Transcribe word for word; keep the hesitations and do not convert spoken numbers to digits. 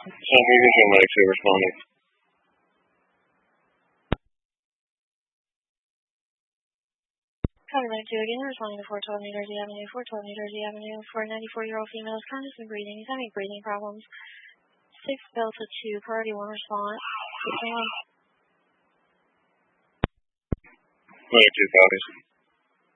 San Francisco Medic two responding. Copy two again, responding to four twelve New Jersey Avenue, four twelve New Jersey Avenue, for a ninety-four-year-old female is conscious and breathing, is having breathing problems. six Delta two, priority one response. Medic two copies.